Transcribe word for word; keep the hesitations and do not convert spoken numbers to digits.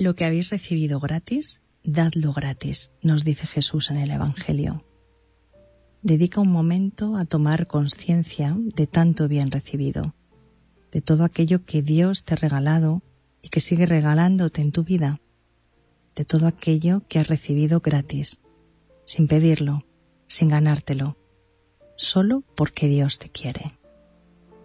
Lo que habéis recibido gratis, dadlo gratis, nos dice Jesús en el Evangelio. Dedica un momento a tomar conciencia de tanto bien recibido, de todo aquello que Dios te ha regalado y que sigue regalándote en tu vida, de todo aquello que has recibido gratis, sin pedirlo, sin ganártelo, solo porque Dios te quiere.